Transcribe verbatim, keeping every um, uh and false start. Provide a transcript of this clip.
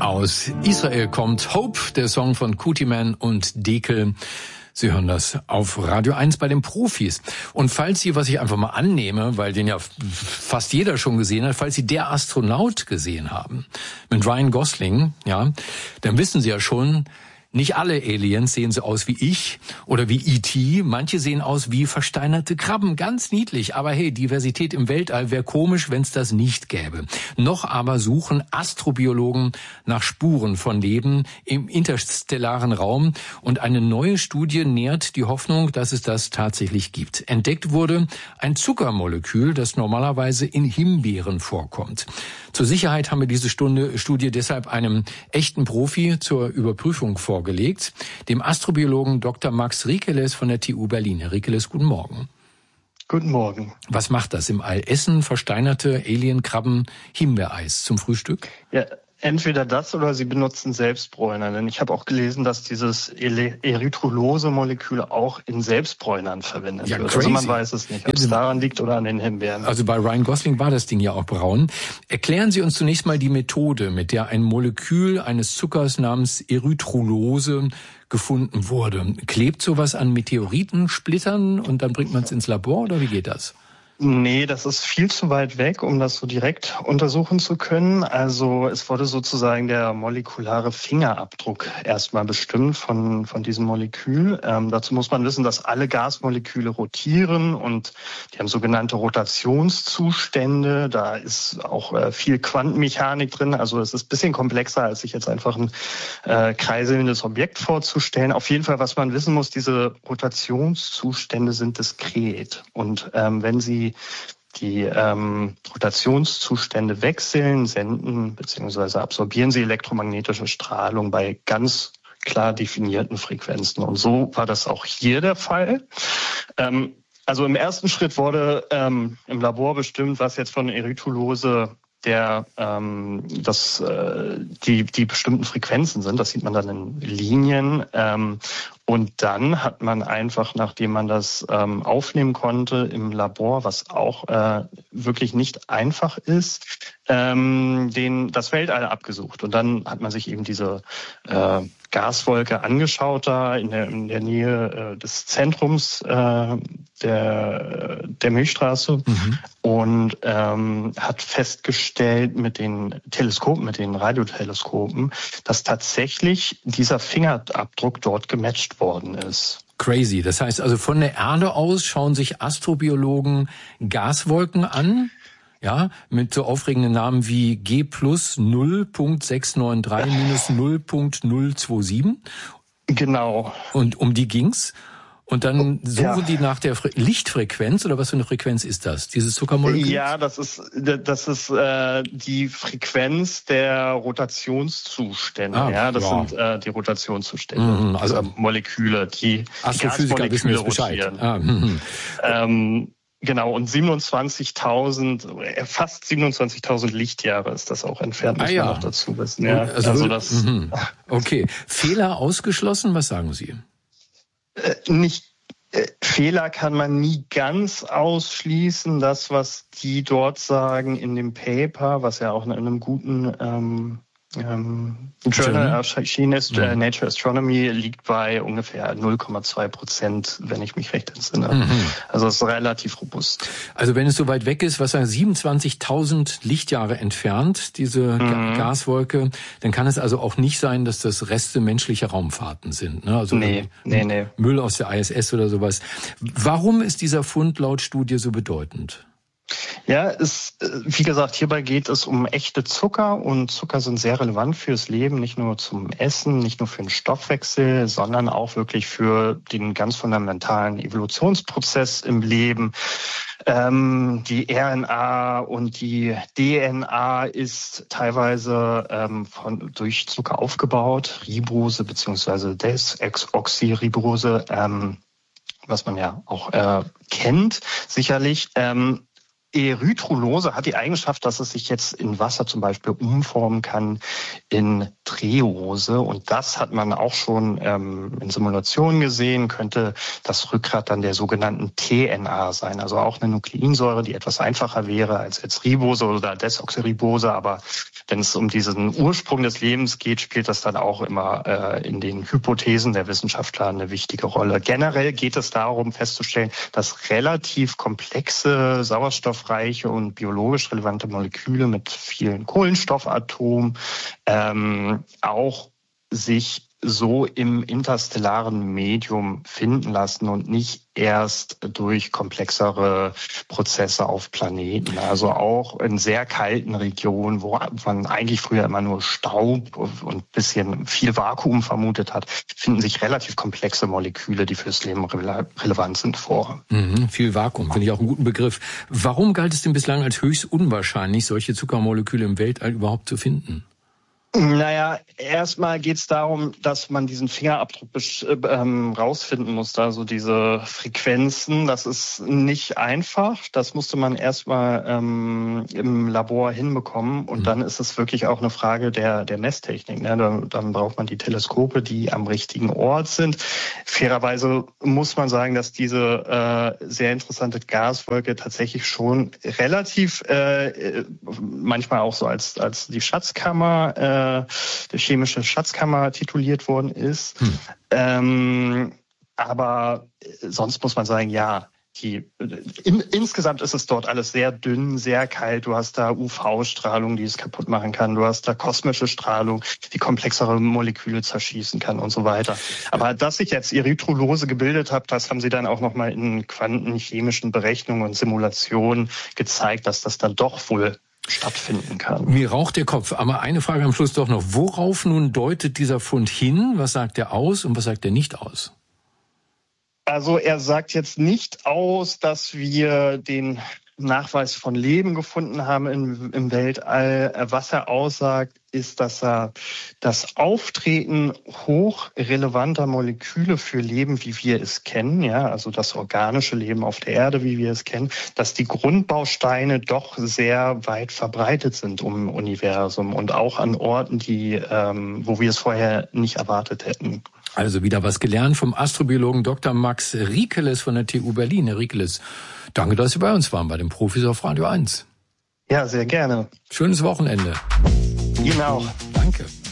Aus Israel kommt Hope, der Song von Kutiman und Dekel. Sie hören das auf Radio eins bei den Profis. Und falls Sie, was ich einfach mal annehme, weil den ja fast jeder schon gesehen hat, falls Sie Der Astronaut gesehen haben, mit Ryan Gosling, ja, dann wissen Sie ja schon, nicht alle Aliens sehen so aus wie ich oder wie E T Manche sehen aus wie versteinerte Krabben. Ganz niedlich. Aber hey, Diversität im Weltall wäre komisch, wenn es das nicht gäbe. Noch aber suchen Astrobiologen nach Spuren von Leben im interstellaren Raum. Und eine neue Studie nährt die Hoffnung, dass es das tatsächlich gibt. Entdeckt wurde ein Zuckermolekül, das normalerweise in Himbeeren vorkommt. Zur Sicherheit haben wir diese Stunde, Studie deshalb einem echten Profi zur Überprüfung vorgelegt, dem Astrobiologen Doktor Max Rikeles von der T U Berlin. Herr Rikeles, guten Morgen. Guten Morgen. Was macht das im All? Essen versteinerte Alienkrabben Himbeereis zum Frühstück? Ja, entweder das oder sie benutzen Selbstbräuner. Denn ich habe auch gelesen, dass dieses Erythrulose-Molekül auch in Selbstbräunern verwendet ja, wird. Crazy. Also man weiß es nicht, ob es daran liegt oder an den Himbeeren. Also bei Ryan Gosling war das Ding ja auch braun. Erklären Sie uns zunächst mal die Methode, mit der ein Molekül eines Zuckers namens Erythrulose gefunden wurde. Klebt sowas an Meteoritensplittern und dann bringt man es ins Labor oder wie geht das? Nee, das ist viel zu weit weg, um das so direkt untersuchen zu können. Also es wurde sozusagen der molekulare Fingerabdruck erstmal bestimmt von von diesem Molekül. Ähm, dazu muss man wissen, dass alle Gasmoleküle rotieren und die haben sogenannte Rotationszustände. Da ist auch äh, viel Quantenmechanik drin. Also es ist ein bisschen komplexer, als sich jetzt einfach ein äh, kreiselndes Objekt vorzustellen. Auf jeden Fall, was man wissen muss, diese Rotationszustände sind diskret. Und ähm, wenn sie die ähm, Rotationszustände wechseln, senden bzw. absorbieren sie elektromagnetische Strahlung bei ganz klar definierten Frequenzen. Und so war das auch hier der Fall. Ähm, also im ersten Schritt wurde ähm, im Labor bestimmt, was jetzt von Erythrulose der ähm, das äh, die die bestimmten Frequenzen sind. Das sieht man dann in Linien. Ähm, und dann hat man einfach, nachdem man das ähm, aufnehmen konnte im Labor, was auch äh, wirklich nicht einfach ist, ähm, den das Weltall abgesucht. Und dann hat man sich eben diese äh, Gaswolke angeschaut da in der, in der Nähe äh, des Zentrums äh, der der Milchstraße mhm. und ähm, hat festgestellt mit den Teleskopen, mit den Radioteleskopen, dass tatsächlich dieser Fingerabdruck dort gematcht worden ist. Crazy. Das heißt also, von der Erde aus schauen sich Astrobiologen Gaswolken an, ja, mit so aufregenden Namen wie G plus null Punkt sechs neun drei minus null Punkt null zwei sieben. Genau. Und um die ging's. Und dann suchen ja. die nach der Fre- Lichtfrequenz, oder was für eine Frequenz ist das, dieses Zuckermolekül? Ja, das ist das ist äh, die Frequenz der Rotationszustände. Ah, ja, das ja. sind äh, die Rotationszustände mhm, also Moleküle, die Astrophysiker wissen jetzt Bescheid. Ah, mhm. ähm, Genau, und siebenundzwanzigtausend, fast siebenundzwanzigtausend Lichtjahre ist das auch entfernt, muss ah, ja. man noch dazu wissen. Ja, also, also das. Mhm. Okay, Fehler ausgeschlossen, was sagen Sie? Äh, nicht äh, Fehler kann man nie ganz ausschließen. Das, was die dort sagen in dem Paper, was ja auch in einem guten ähm, ähm, Journal erschienen ist, mhm. äh, Nature Astronomy, liegt bei ungefähr null Komma zwei Prozent, wenn ich mich recht entsinne. Mhm. Also es ist relativ robust. Also wenn es so weit weg ist, was sagen siebenundzwanzigtausend Lichtjahre entfernt, diese mhm. Gaswolke, dann kann es also auch nicht sein, dass das Reste menschlicher Raumfahrten sind. Ne? Also nee, nee, nee. Müll aus der I S S oder sowas. Warum ist dieser Fund laut Studie so bedeutend? Ja, es, wie gesagt, hierbei geht es um echte Zucker und Zucker sind sehr relevant fürs Leben, nicht nur zum Essen, nicht nur für den Stoffwechsel, sondern auch wirklich für den ganz fundamentalen Evolutionsprozess im Leben. Ähm, die R N A und die D N A ist teilweise ähm, von, durch Zucker aufgebaut, Ribose beziehungsweise Desoxyribose, ähm, was man ja auch äh, kennt, sicherlich. Ähm, Erythrulose hat die Eigenschaft, dass es sich jetzt in Wasser zum Beispiel umformen kann in Treose. Und das hat man auch schon ähm, in Simulationen gesehen, könnte das Rückgrat dann der sogenannten T N A sein. Also auch eine Nukleinsäure, die etwas einfacher wäre als jetzt Ribose oder Desoxyribose. Aber wenn es um diesen Ursprung des Lebens geht, spielt das dann auch immer äh, in den Hypothesen der Wissenschaftler eine wichtige Rolle. Generell geht es darum festzustellen, dass relativ komplexe, sauerstoffreiche und biologisch relevante Moleküle mit vielen Kohlenstoffatomen ähm, auch sich so im interstellaren Medium finden lassen und nicht erst durch komplexere Prozesse auf Planeten. Also auch in sehr kalten Regionen, wo man eigentlich früher immer nur Staub und ein bisschen viel Vakuum vermutet hat, finden sich relativ komplexe Moleküle, die fürs Leben rele- relevant sind, vor. Mhm, viel Vakuum, finde ich auch einen guten Begriff. Warum galt es denn bislang als höchst unwahrscheinlich, solche Zuckermoleküle im Weltall überhaupt zu finden? Naja, erstmal geht es darum, dass man diesen Fingerabdruck ähm, rausfinden muss, also diese Frequenzen. Das ist nicht einfach. Das musste man erstmal ähm, im Labor hinbekommen. Und mhm. dann ist es wirklich auch eine Frage der, der Messtechnik. Ne? Dann, dann braucht man die Teleskope, die am richtigen Ort sind. Fairerweise muss man sagen, dass diese äh, sehr interessante Gaswolke tatsächlich schon relativ, äh, manchmal auch so als, als die Schatzkammer, äh, der chemische Schatzkammer tituliert worden ist. Hm. Ähm, aber sonst muss man sagen, ja, die, in, insgesamt ist es dort alles sehr dünn, sehr kalt. Du hast da U V-Strahlung, die es kaputt machen kann. Du hast da kosmische Strahlung, die komplexere Moleküle zerschießen kann und so weiter. Aber dass sich jetzt Erythrolose gebildet hat, das haben sie dann auch nochmal in quantenchemischen Berechnungen und Simulationen gezeigt, dass das dann doch wohl stattfinden kann. Mir raucht der Kopf. Aber eine Frage am Schluss doch noch. Worauf nun deutet dieser Fund hin? Was sagt er aus und was sagt er nicht aus? Also er sagt jetzt nicht aus, dass wir den Nachweis von Leben gefunden haben im, im Weltall. Was er aussagt, ist, dass er das Auftreten hochrelevanter Moleküle für Leben, wie wir es kennen, ja, also das organische Leben auf der Erde, wie wir es kennen, dass die Grundbausteine doch sehr weit verbreitet sind im Universum und auch an Orten, die, ähm, wo wir es vorher nicht erwartet hätten. Also wieder was gelernt vom Astrobiologen Doktor Max Riekeles von der T U Berlin. Herr Riekeles, danke, dass Sie bei uns waren, bei den Profis auf Radio eins. Ja, sehr gerne. Schönes Wochenende. Ihnen auch. Danke.